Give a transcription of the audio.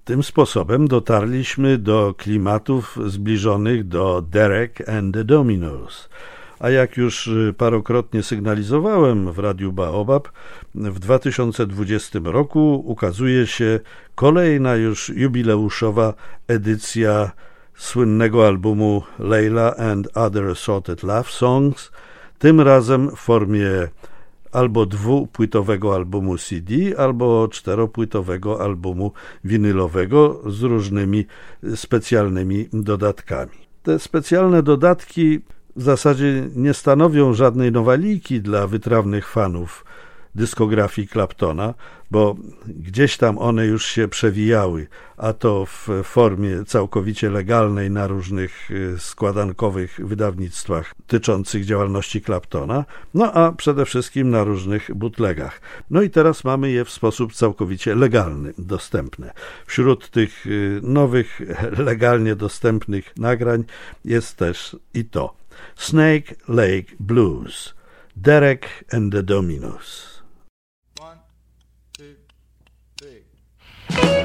Tym sposobem dotarliśmy do klimatów zbliżonych do Derek and the Dominos. A jak już parokrotnie sygnalizowałem w Radiu Baobab, w 2020 roku ukazuje się kolejna już jubileuszowa edycja słynnego albumu Layla and Other Assorted Love Songs, tym razem w formie albo dwupłytowego albumu CD, albo czteropłytowego albumu winylowego z różnymi specjalnymi dodatkami. Te specjalne dodatki w zasadzie nie stanowią żadnej nowaliki dla wytrawnych fanów dyskografii Claptona, bo gdzieś tam one już się przewijały, a to w formie całkowicie legalnej na różnych składankowych wydawnictwach tyczących działalności Claptona, no a przede wszystkim na różnych bootlegach. No i teraz mamy je w sposób całkowicie legalny dostępne. Wśród tych nowych, legalnie dostępnych nagrań jest też i to Snake Lake Blues, Derek and the Dominos.